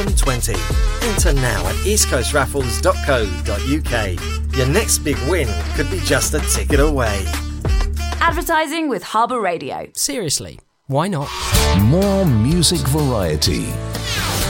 20. Enter now at eastcoastraffles.co.uk. Your next big win could be just a ticket away. Advertising with Harbour Radio. Seriously, why not? More music variety.